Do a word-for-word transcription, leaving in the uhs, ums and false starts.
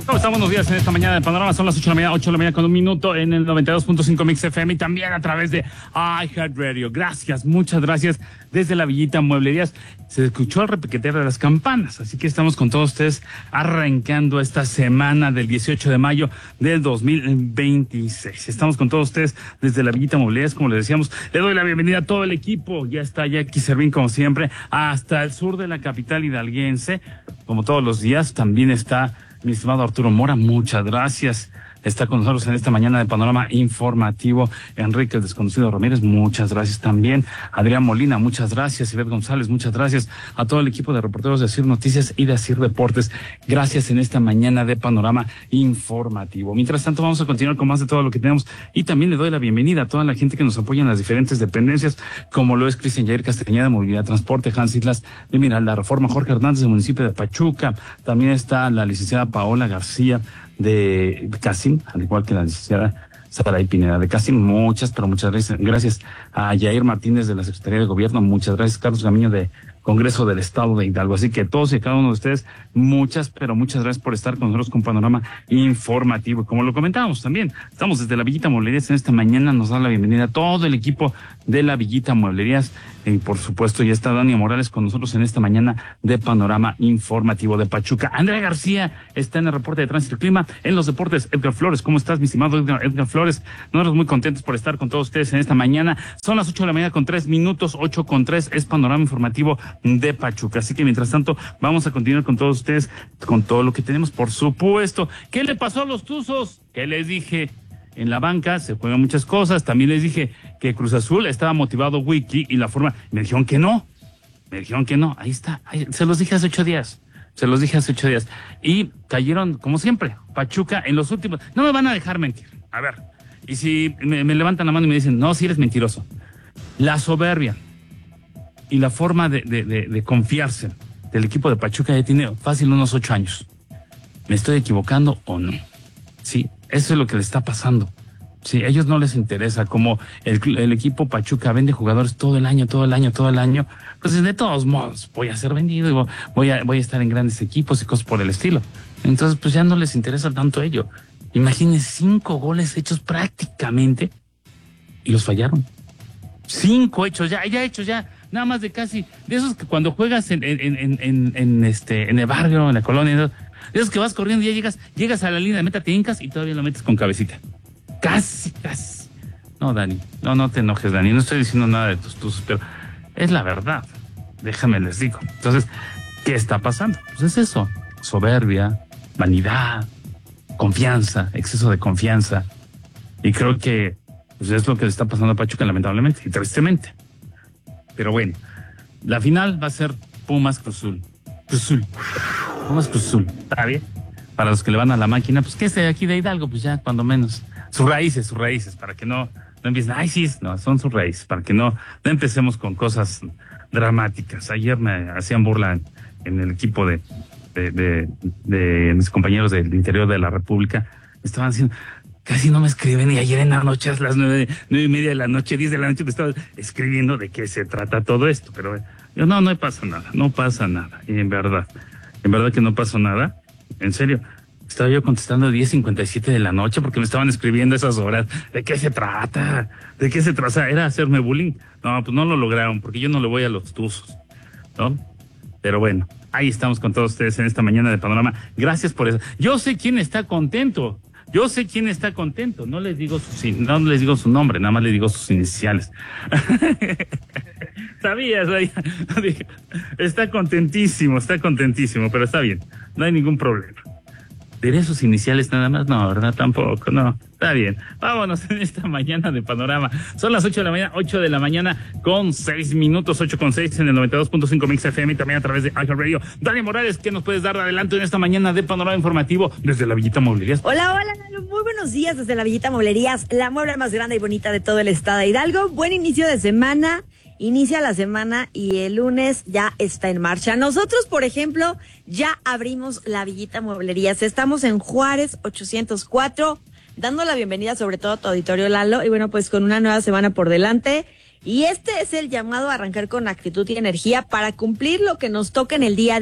¿Cómo están? Buenos días en esta mañana de Panorama. Son las ocho de la mañana, ocho de la mañana con un minuto en el noventa y dos punto cinco Mix F M y también a través de iHeartRadio. Gracias, muchas gracias. Desde la Villita Mueblerías se escuchó el repiqueteo de las campanas, así que estamos con todos ustedes arrancando esta semana del dieciocho de mayo del dos mil veintiséis. Estamos con todos ustedes desde la Villita Mueblerías, como les decíamos. Le doy la bienvenida a todo el equipo. Ya está Jackie Servín, como siempre, hasta el sur de la capital hidalguense. Como todos los días, también está mi estimado Arturo Mora, muchas gracias. Está con nosotros en esta mañana de Panorama Informativo Enrique el Desconocido Ramírez, muchas gracias también. Adrián Molina, muchas gracias. Ivette González, muchas gracias. A todo el equipo de reporteros de Asir Noticias y de Asir Deportes, gracias en esta mañana de Panorama Informativo. Mientras tanto, vamos a continuar con más de todo lo que tenemos y también le doy la bienvenida a toda la gente que nos apoya en las diferentes dependencias, como lo es Cristian Jair Castañeda de Movilidad Transporte, Hans Islas de Miralda Reforma, Jorge Hernández del municipio de Pachuca. También está la licenciada Paola García de Casim, al igual que la licenciada Saray Pineda de Casim. Muchas, pero muchas gracias. Gracias a Yair Martínez de la Secretaría de Gobierno, muchas gracias. Carlos Gamiño de Congreso del Estado de Hidalgo. Así que todos y cada uno de ustedes, muchas, pero muchas gracias por estar con nosotros con Panorama Informativo. Como lo comentábamos también, estamos desde la Villita Mueblerías en esta mañana. Nos da la bienvenida a todo el equipo de la Villita Mueblerías. Y por supuesto, ya está Dani Morales con nosotros en esta mañana de Panorama Informativo de Pachuca. Andrea García está en el reporte de Tránsito y Clima. En los deportes, Edgar Flores. ¿Cómo estás, mi estimado Edgar, Edgar Flores? Nosotros muy contentos por estar con todos ustedes en esta mañana. Son las ocho de la mañana con tres minutos, ocho con tres es Panorama Informativo de Pachuca. Así que mientras tanto, vamos a continuar con todos ustedes, con todo lo que tenemos, por supuesto. ¿Qué le pasó a los Tuzos? ¿Qué les dije? En la banca se juegan muchas cosas. También les dije que Cruz Azul estaba motivado Wiki y la forma. Me dijeron que no. Me dijeron que no. Ahí está. Ahí, se los dije hace ocho días. Se los dije hace ocho días. Y cayeron, como siempre, Pachuca en los últimos. No me van a dejar mentir. A ver. Y si me, me levantan la mano y me dicen, no, si eres mentiroso. La soberbia y la forma de, de, de, de confiarse del equipo de Pachuca ya tiene fácil unos ocho años. ¿Me estoy equivocando o no? Sí, eso es lo que le está pasando. Sí, a ellos no les interesa como el, el equipo Pachuca vende jugadores todo el año, todo el año, todo el año. Pues de todos modos voy a ser vendido y voy a, voy a estar en grandes equipos y cosas por el estilo. Entonces pues ya no les interesa tanto ello. Imagínense, cinco goles hechos prácticamente y los fallaron. Cinco hechos ya, ya hechos ya. Nada más de casi, de esos que cuando juegas en, en, en, en, en este, en el barrio, en la colonia, de esos que vas corriendo y ya llegas, llegas a la línea de meta, te hincas y todavía lo metes con cabecita. Casi, casi. No, Dani, no, no te enojes, Dani, no estoy diciendo nada de tus tuzos, pero es la verdad. Déjame les digo. Entonces, ¿qué está pasando? Pues es eso, soberbia, vanidad, confianza, exceso de confianza. Y creo que pues, es lo que le está pasando a Pachuca, lamentablemente y tristemente. Pero bueno, la final va a ser Pumas Cruz Azul. Cruz Azul. Pumas Cruz Azul. ¿Está bien? Para los que le van a la máquina, pues que es de aquí de Hidalgo, pues ya, cuando menos. Sus raíces, sus raíces, para que no, no empiecen, ay, sí, no, son sus raíces, para que no, no empecemos con cosas dramáticas. Ayer me hacían burla en, en el equipo de, de, de, de mis compañeros del interior de la República. Estaban diciendo, casi no me escriben, y ayer en la noche, a las nueve, nueve y media de la noche, diez de la noche, me estaba escribiendo de qué se trata todo esto. Pero yo, no, no pasa nada, no pasa nada. Y en verdad, en verdad que no pasó nada. En serio, estaba yo contestando a diez cincuenta y siete de la noche porque me estaban escribiendo esas horas. ¿De qué se trata? ¿De qué se trata? Era hacerme bullying. No, pues no lo lograron porque yo no le voy a los tuzos, ¿no? Pero bueno, ahí estamos con todos ustedes en esta mañana de Panorama. Gracias por eso. Yo sé quién está contento. Yo sé quién está contento, no les digo su, no les digo su nombre, nada más les digo sus iniciales. Sabías, está contentísimo, está contentísimo, pero está bien, no hay ningún problema. ¿Diré sus iniciales nada más? No, ¿verdad? Tampoco, no. Está bien. Vámonos en esta mañana de Panorama. Son las ocho de la mañana, ocho de la mañana con seis minutos, ocho con seis en el noventa y dos punto cinco Mix F M y también a través de iHeartRadio. Dani Morales, ¿qué nos puedes dar de adelanto en esta mañana de Panorama Informativo desde la Villita Mueblerías? Hola, hola, Lalo. Muy buenos días desde la Villita Mueblerías, la mueble más grande y bonita de todo el estado de Hidalgo. Buen inicio de semana. Inicia la semana y el lunes ya está en marcha. Nosotros, por ejemplo, ya abrimos la Villita Mueblerías. Estamos en Juárez ochocientos cuatro, dando la bienvenida sobre todo a tu auditorio, Lalo. Y bueno, pues con una nueva semana por delante. Y este es el llamado a arrancar con actitud y energía para cumplir lo que nos toca en el día a día.